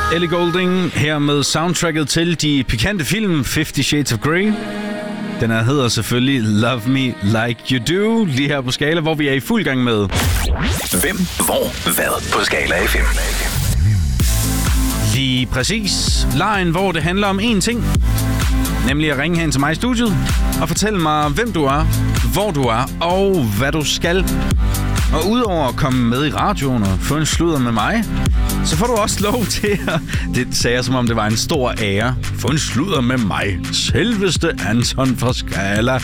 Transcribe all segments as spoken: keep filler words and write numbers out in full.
Ellie Goulding her med soundtracket til de pikante film Fifty Shades of Grey. Den her hedder selvfølgelig Love Me Like You Do, lige her på Skala, hvor vi er i fuld gang med Hvem, hvor, hvad på Skala F M. Lige præcis. Lejen, hvor det handler om én ting. Nemlig at ringe hen til mig i studiet og fortælle mig, hvem du er, hvor du er og hvad du skal. Og udover at komme med i radioen og få en sludder med mig, så får du også lov til at... Det sagde jeg, som om det var en stor ære. Få en sludder med mig. Selveste Anton fra Skala.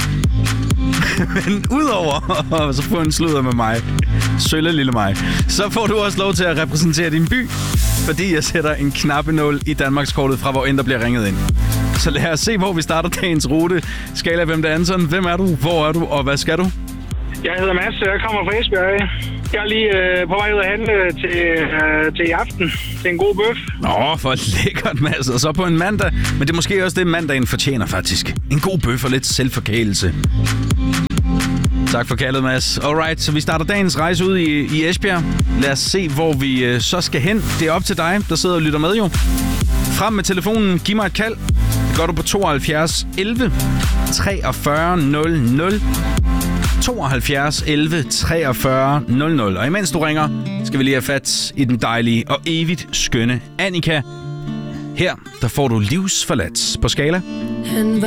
Men udover at så få en sludder med mig, sølle lille mig, så får du også lov til at repræsentere din by, fordi jeg sætter en knappenål i Danmarkskortet fra, hvor end der bliver ringet ind. Så lad os se, hvor vi starter dagens rute. Skala, hvem det er, Anton? Hvem er du? Hvor er du? Og hvad skal du? Jeg hedder Mads, jeg kommer fra Esbjerg. Jeg er lige øh, på vej ud at handle til, øh, til i aften. Til en god bøf. Nå, for lækkert, Mads. Og så på en mandag. Men det er måske også det, mandagen fortjener, faktisk. En god bøf og lidt selvforkælelse. Tak for kaldet, Mads. Alright, så vi starter dagens rejse ud i, i Esbjerg. Lad os se, hvor vi øh, så skal hen. Det er op til dig, der sidder og lytter med jo. Frem med telefonen. Giv mig et kald. Det gør du på tooghalvfjerds elleve treogfyrre nul nul. tooghalvfjerds elleve treogfyrre nul nul. Og imens du ringer, skal vi lige have fat i den dejlige og evigt skønne Annika. Her, der får du livsforladt på Skala. Han